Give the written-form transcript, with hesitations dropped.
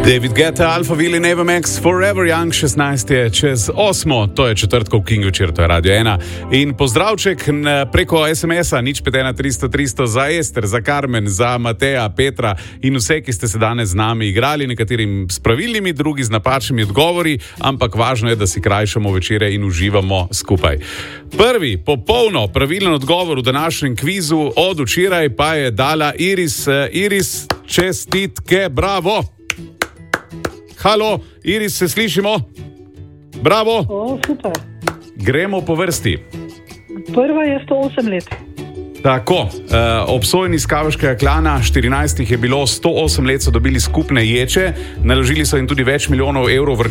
David Guetta, Alphaville in Eva Max, Forever Young, 16 je čez 8, to je četrtkov King večer, to je Radio 1. In pozdravček preko SMS-a, 051-300-300 za Ester, za Carmen, za Mateja, Petra in vse, ki ste se danes z nami igrali, nekaterim s pravilnimi, drugi z napačnimi odgovori, ampak važno je, da si krajšamo večere in uživamo skupaj. Prvi, popolno pravilen odgovor v današnjem kvizu od včeraj pa je dala Iris. Iris, čestitke, bravo! Halo, Iris, se slišimo? Bravo! O, super. Gremo po vrsti. Prva je 108 let. Tako, obsojeni iz Kaveškega klana, 14 je bilo, 108 let so dobili skupne ječe, naložili so jim tudi več milijonov evrov